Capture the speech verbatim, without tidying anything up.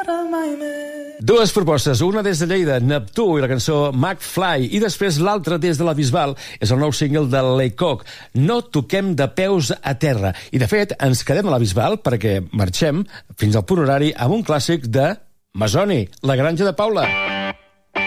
Dues propostes, una des de Lleida, Neptú i la cançó McFly, i després l'altra des de la Bisbal, és el nou single de Lecoq, No toquem de peus a terra. I de fet, ens quedem a la Bisbal perquè marxem fins al punt horari amb un clàssic de Masoni, La granja de Paula.